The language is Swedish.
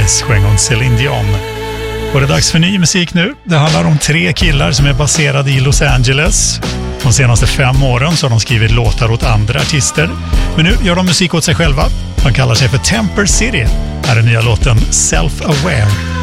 Yes sjöng hon Celine Dion. Och det är dags för ny musik nu. Det handlar om 3 killar som är baserade i Los Angeles. De senaste 5 åren så har de skrivit låtar åt andra artister. Men nu gör de musik åt sig själva. De kallar sig för Temper City. Här är nya låten Self-Aware.